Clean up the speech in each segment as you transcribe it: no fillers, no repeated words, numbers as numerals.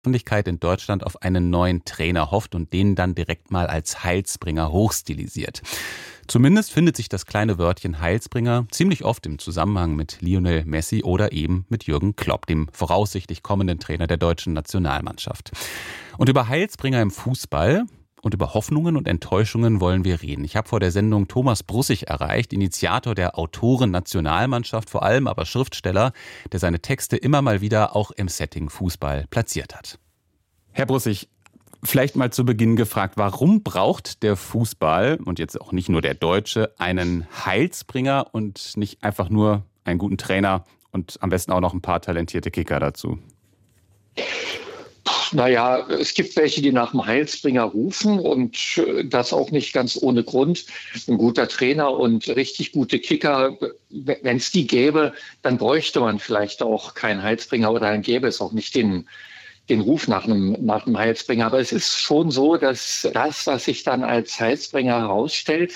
Öffentlichkeit in Deutschland auf einen neuen Trainer hofft und den dann direkt mal als Heilsbringer hochstilisiert. Zumindest findet sich das kleine Wörtchen Heilsbringer ziemlich oft im Zusammenhang mit Lionel Messi oder eben mit Jürgen Klopp, dem voraussichtlich kommenden Trainer der deutschen Nationalmannschaft. Und über Heilsbringer im Fußball und über Hoffnungen und Enttäuschungen wollen wir reden. Ich habe vor der Sendung Thomas Brussig erreicht, Initiator der Autoren-Nationalmannschaft, vor allem aber Schriftsteller, der seine Texte immer mal wieder auch im Setting Fußball platziert hat. Herr Brussig, vielleicht mal zu Beginn gefragt, warum braucht der Fußball und jetzt auch nicht nur der Deutsche einen Heilsbringer und nicht einfach nur einen guten Trainer und am besten auch noch ein paar talentierte Kicker dazu? Naja, es gibt welche, die nach dem Heilsbringer rufen und das auch nicht ganz ohne Grund. Ein guter Trainer und richtig gute Kicker, wenn es die gäbe, dann bräuchte man vielleicht auch keinen Heilsbringer oder dann gäbe es auch nicht den Ruf nach einem Heilsbringer. Aber es ist schon so, dass das, was sich dann als Heilsbringer herausstellt,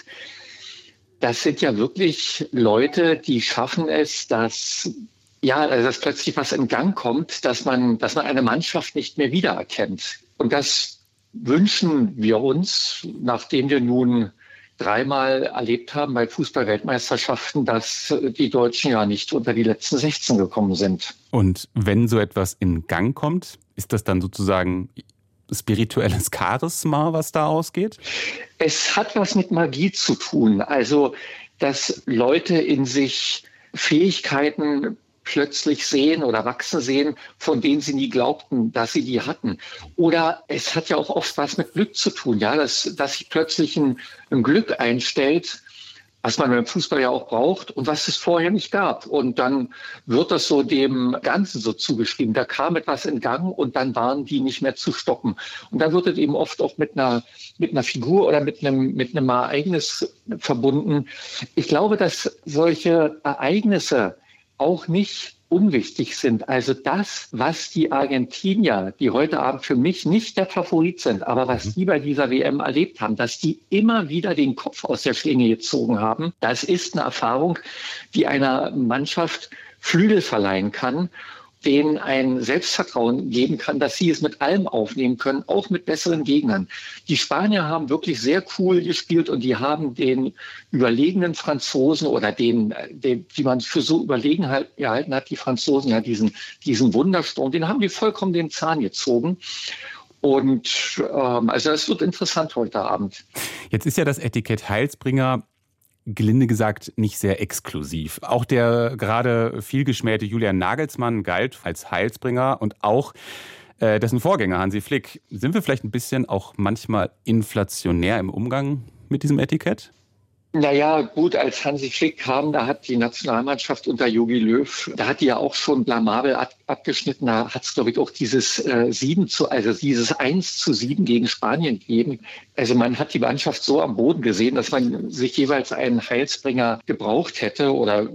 das sind ja wirklich Leute, die schaffen es, dass plötzlich was in Gang kommt, dass man eine Mannschaft nicht mehr wiedererkennt. Und das wünschen wir uns, nachdem wir nun dreimal erlebt haben bei Fußball-Weltmeisterschaften, dass die Deutschen ja nicht unter die letzten 16 gekommen sind. Und wenn so etwas in Gang kommt, ist das dann sozusagen spirituelles Charisma, was da ausgeht? Es hat was mit Magie zu tun. Also, dass Leute in sich Fähigkeiten plötzlich sehen oder wachsen sehen, von denen sie nie glaubten, dass sie die hatten. Oder es hat ja auch oft was mit Glück zu tun, ja, dass sich plötzlich ein Glück einstellt, was man beim Fußball ja auch braucht und was es vorher nicht gab. Und dann wird das so dem Ganzen so zugeschrieben. Da kam etwas in Gang und dann waren die nicht mehr zu stoppen. Und da wird es eben oft auch mit einer Figur oder mit einem Ereignis verbunden. Ich glaube, dass solche Ereignisse auch nicht unwichtig sind. Also das, was die Argentinier, die heute Abend für mich nicht der Favorit sind, aber was die bei dieser WM erlebt haben, dass die immer wieder den Kopf aus der Schlinge gezogen haben, das ist eine Erfahrung, die einer Mannschaft Flügel verleihen kann, denen ein Selbstvertrauen geben kann, dass sie es mit allem aufnehmen können, auch mit besseren Gegnern. Die Spanier haben wirklich sehr cool gespielt und die haben den überlegenen Franzosen oder die man für so überlegen gehalten hat, die Franzosen, ja diesen Wundersturm, den haben die vollkommen den Zahn gezogen. Und also es wird interessant heute Abend. Jetzt ist ja das Etikett Heilsbringer gelinde gesagt nicht sehr exklusiv. Auch der gerade viel geschmähte Julian Nagelsmann galt als Heilsbringer und auch dessen Vorgänger Hansi Flick. Sind wir vielleicht ein bisschen auch manchmal inflationär im Umgang mit diesem Etikett? Naja, gut, als Hansi Flick kam, da hat die Nationalmannschaft unter Jogi Löw, da hat die ja auch schon blamabel abgeschnitten. Da hat es, glaube ich, auch dieses 1:7 gegen Spanien gegeben. Also man hat die Mannschaft so am Boden gesehen, dass man sich jeweils einen Heilsbringer gebraucht hätte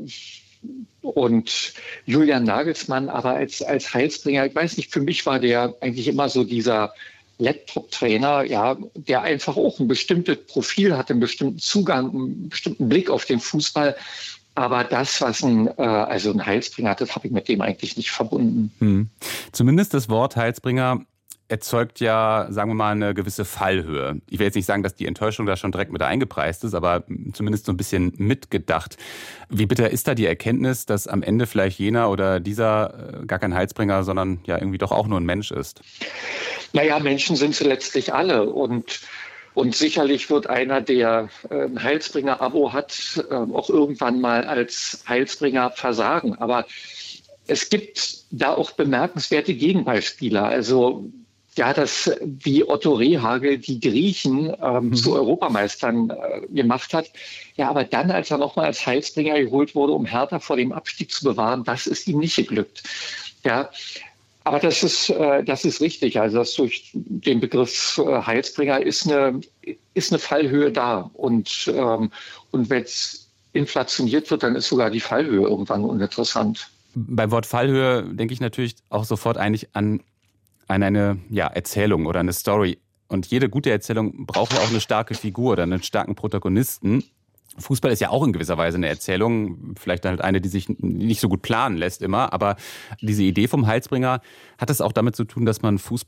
und Julian Nagelsmann aber als Heilsbringer, ich weiß nicht, für mich war der eigentlich immer so dieser Laptop-Trainer, ja, der einfach auch ein bestimmtes Profil hat, einen bestimmten Zugang, einen bestimmten Blick auf den Fußball. Aber das, was ein Heilsbringer hat, das habe ich mit dem eigentlich nicht verbunden. Zumindest das Wort Heilsbringer erzeugt ja, sagen wir mal, eine gewisse Fallhöhe. Ich will jetzt nicht sagen, dass die Enttäuschung da schon direkt mit eingepreist ist, aber zumindest so ein bisschen mitgedacht. Wie bitter ist da die Erkenntnis, dass am Ende vielleicht jener oder dieser gar kein Heilsbringer, sondern ja irgendwie doch auch nur ein Mensch ist? Naja, Menschen sind sie letztlich alle und sicherlich wird einer, der ein Heilsbringer-Abo hat, auch irgendwann mal als Heilsbringer versagen. Aber es gibt da auch bemerkenswerte Gegenbeispiele. Also ja, wie Otto Rehhagel die Griechen zu Europameistern gemacht hat. Ja, aber dann, als er nochmal als Heilsbringer geholt wurde, um Hertha vor dem Abstieg zu bewahren, das ist ihm nicht geglückt. Ja, aber das ist richtig. Also das durch den Begriff Heilsbringer ist eine Fallhöhe da. Und wenn es inflationiert wird, dann ist sogar die Fallhöhe irgendwann uninteressant. Beim Wort Fallhöhe denke ich natürlich auch sofort eigentlich an eine Erzählung oder eine Story. Und jede gute Erzählung braucht ja auch eine starke Figur oder einen starken Protagonisten. Fußball ist ja auch in gewisser Weise eine Erzählung, vielleicht halt eine, die sich nicht so gut planen lässt immer, aber diese Idee vom Heilsbringer, hat es auch damit zu tun, dass man